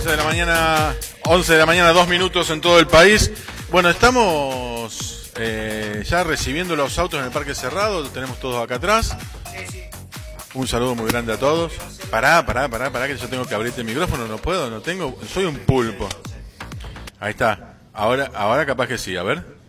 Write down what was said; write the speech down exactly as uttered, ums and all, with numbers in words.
de la mañana, once de la mañana, dos minutos en todo el país. Bueno, estamos eh, ya recibiendo los autos en el parque cerrado, los tenemos todos acá atrás. Un saludo muy grande a todos. Pará, pará, pará, pará, que yo tengo que abrirte el micrófono, no puedo, no tengo, soy un pulpo. Ahí está, ahora, ahora capaz que sí, a ver.